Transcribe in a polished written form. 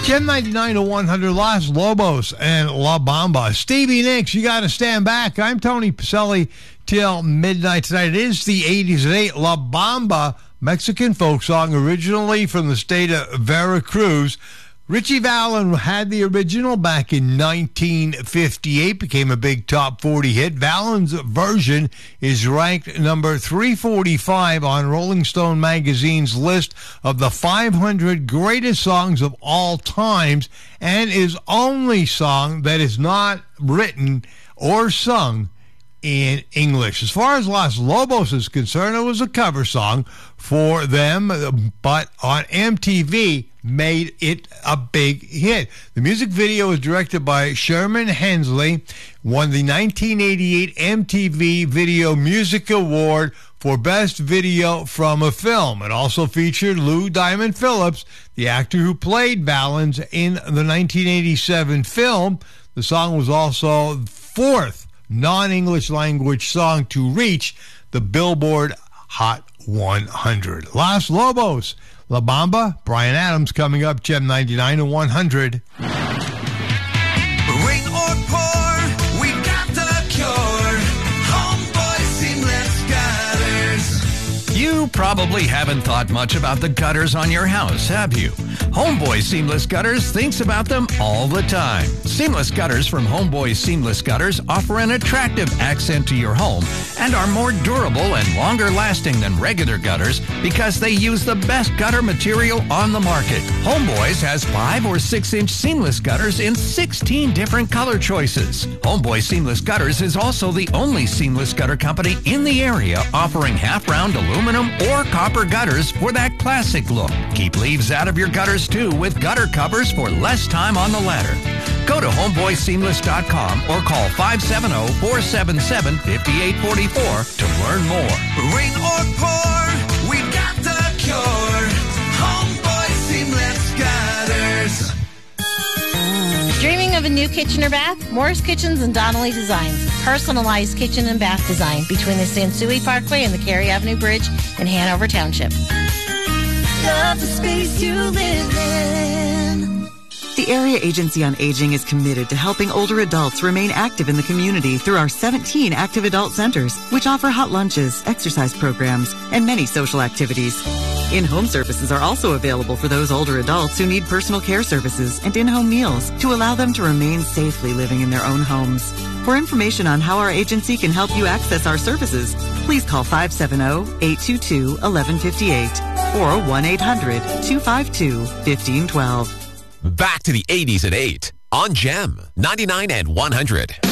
Gem 99 to 100, Los Lobos and La Bamba. Stevie Nicks, You Gotta Stand Back. I'm Tony Pacelli till midnight tonight. It is the 80s at 8. La Bamba, Mexican folk song, originally from the state of Veracruz. Richie Valens had the original back in 1958, became a big top 40 hit. Valens' version is ranked number 345 on Rolling Stone magazine's list of the 500 greatest songs of all times, and is only song that is not written or sung in English. As far as Los Lobos is concerned, it was a cover song for them, but on MTV made it a big hit. The music video was directed by Sherman Hensley, won the 1988 MTV Video Music Award for Best Video from a Film. It also featured Lou Diamond Phillips, the actor who played Valens in the 1987 film. The song was also the fourth non-English language song to reach the Billboard Hot 100. Los Lobos, La Bamba, Bryan Adams coming up, Gem 99 to 100. Rain or pour, we got the cure. Homeboy Seamless Gutters. You probably haven't thought much about the gutters on your house, have you? Homeboy Seamless Gutters thinks about them all the time. Seamless Gutters from Homeboy Seamless Gutters offer an attractive accent to your home and are more durable and longer lasting than regular gutters because they use the best gutter material on the market. Homeboys has 5 or 6 inch seamless gutters in 16 different color choices. Homeboy Seamless Gutters is also the only seamless gutter company in the area offering half-round aluminum or copper gutters for that classic look. Keep leaves out of your gutters too with gutter covers for less time on the ladder. Go to homeboyseamless.com or call 570-477-5844 to learn more. Rain or pour, we got the cure. Homeboy Seamless Gutters. Dreaming of a new kitchen or bath? Morris Kitchens and Donnelly Designs. Personalized kitchen and bath design between the Sansui Parkway and the Cary Avenue Bridge in Hanover Township. Love the space you live in. The Area Agency on Aging is committed to helping older adults remain active in the community through our 17 active adult centers, which offer hot lunches, exercise programs, and many social activities. In-home services are also available for those older adults who need personal care services and in-home meals to allow them to remain safely living in their own homes. For information on how our agency can help you access our services, please call 570-822-1158 or 1-800-252-1512. Back to the 80s at 8 on Gem 99 and 100.